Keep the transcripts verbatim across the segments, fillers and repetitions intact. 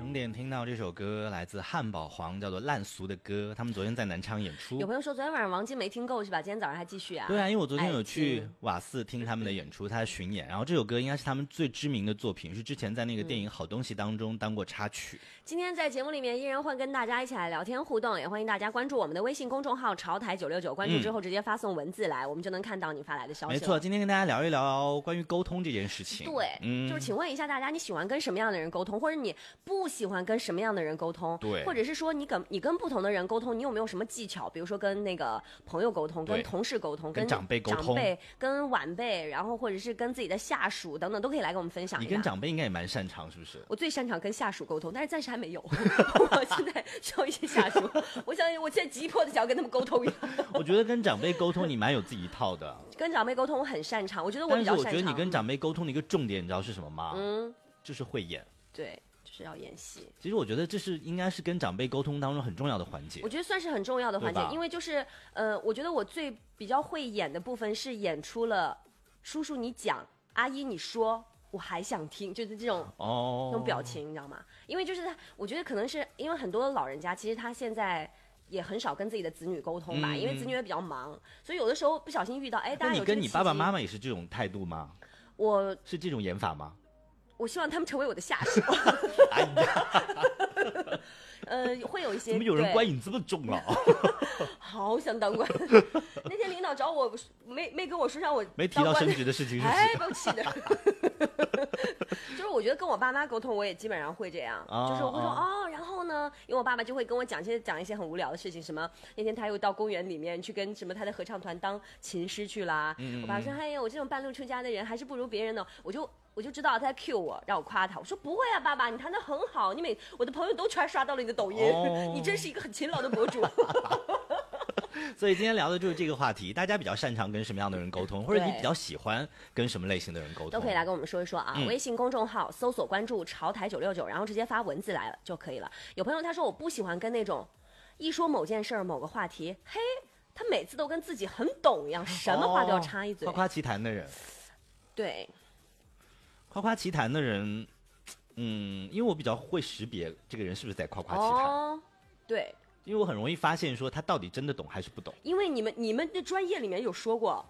零点听到这首歌来自汉堡黄，叫做《烂俗的歌》，他们昨天在南昌演出。 有朋友说昨天晚上王晶没听够是吧？今天早上还继续啊？ 对啊，因为我昨天有去瓦寺听他们的演出，他的巡演，然后这首歌应该是他们最知名的作品，是之前在那个电影《好东西》当中当过插曲。 今天在节目里面依然会跟大家一起来聊天互动，也欢迎大家关注我们的微信公众号潮台九六九，关注之后直接发送文字来，嗯、我们就能看到你发来的消息。 没错，今天跟大家聊一聊关于沟通这件事情。 对， 嗯， 就是请问一下大家，你喜欢跟什么样的人沟通，或者你不喜欢跟什么样的人沟通？ 对， 或者是说你跟你跟不同的人沟通，你有没有什么技巧？比如说跟那个朋友沟通，跟同事沟通， 跟长辈沟通， 长辈跟晚辈，然后或者是跟自己的下属等等，都可以来跟我们分享一下。 你跟长辈应该也蛮擅长，是不是？ 我最擅长跟下属沟通，但是暂时还没有。我现在需要一些下属，我想我现在急迫的想要跟他们沟通一下。 我觉得跟长辈沟通你蛮有自己一套的。 跟长辈沟通我很擅长，我觉得我比较擅长。 但是我觉得你跟长辈沟通的一个重点，你知道是什么吗？ 嗯， 就是会演。 对。是要演戏， 其实我觉得这是应该是跟长辈沟通当中很重要的环节。 我觉得算是很重要的环节，因为就是呃，我觉得我最比较会演的部分是演出了叔叔你讲，阿姨你说，我还想听，就是这种哦那种表情，你知道吗？因为就是他，我觉得可能是因为很多老人家其实他现在也很少跟自己的子女沟通吧，嗯、因为子女也比较忙，所以有的时候不小心遇到，哎，大家有这个契机。 那你跟你爸爸妈妈也是这种态度吗？ 我是这种演法吗？ 我希望他们成为我的下属。 哎呀， 呃，会有一些。 怎么有人官瘾这么重啊？ 好想当官。那天领导找我，没没跟我说让我没提到升职的事情是不是？ 哎，把我气的。就是我觉得跟我爸妈沟通，我也基本上会这样，哦、就是我会说 哦, 哦，然后呢，因为我爸爸就会跟我讲些讲一些很无聊的事情，什么那天他又到公园里面去跟什么他的合唱团当琴师去啦。嗯、我爸说，哎呀，我这种半路出家的人还是不如别人呢，我就。我就知道他在 cue 我，让我夸他。我说不会啊，爸爸，你弹得很好，你每我的朋友都全刷到了你的抖音，哦、你真是一个很勤劳的博主。 所以今天聊的就是这个话题，大家比较擅长跟什么样的人沟通，或者你比较喜欢跟什么类型的人沟通， 都可以来跟我们说一说啊。嗯、微信公众号搜索关注潮台九六九，然后直接发文字来了就可以了。有朋友他说我不喜欢跟那种一说某件事儿某个话题，嘿，他每次都跟自己很懂一样，什么话都要插一嘴， 哦、夸夸其谈的人。 对。 夸夸其谈的人，嗯，因为我比较会识别这个人是不是在夸夸其谈。 哦，对， 因为我很容易发现说他到底真的懂还是不懂。 因为你们你们的专业里面有说过，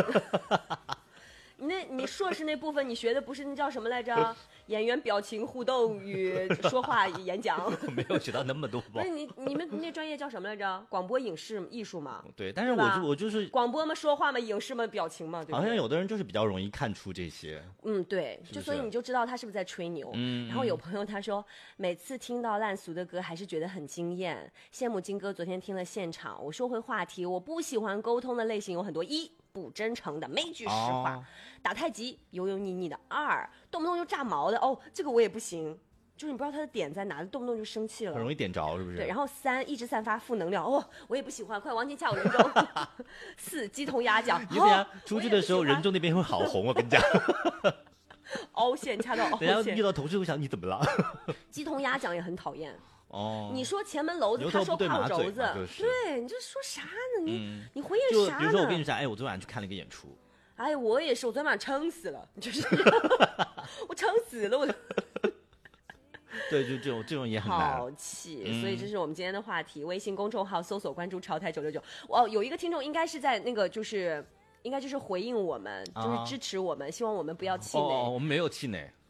你那你硕士那部分你学的不是那叫什么来着？演员表情互动与说话演讲。 我没有学到那么多吧？ 那你你们那专业叫什么来着？广播影视艺术嘛。 对，但是我就我就是广播嘛，说话嘛，影视嘛，表情嘛，对吧？ 好像有的人就是比较容易看出这些。 嗯，对，是是就所以你就知道他是不是在吹牛。嗯。然后有朋友他说，每次听到烂俗的歌还是觉得很惊艳，羡慕金哥昨天听了现场。我说回话题，我不喜欢沟通的类型有很多，一不真诚的，没句实话；哦、打太极，油油腻腻的；二动不动就炸毛的。哦，这个我也不行，就是你不知道他的点在哪，动不动就生气了， 很容易点着，是不是？ 对。然后三，一直散发负能量，哦，我也不喜欢，快王晶掐我人中。四，鸡同鸭讲， 你等下出去的时候，人中那边会好红，我跟你讲。 凹陷掐到凹陷， 等下遇到同事会想你怎么了？ 鸡同鸭讲也很讨厌。 哦， 你说前门楼子，他说炮轴子，就是、对，你这说啥呢？你、嗯、你回应啥呢？ 比如说我跟你说，哎，我昨晚去看了一个演出。 哎，我也是，我昨晚撑死了，就是我撑死了，我。 对，就这种这种也很难。 好气，嗯、所以这是我们今天的话题。微信公众号搜索关注潮台九六九。哦，有一个听众应该是在那个就是。应该就是回应我们，就是支持我们，啊、希望我们不要气馁。 哦，我们没有气馁。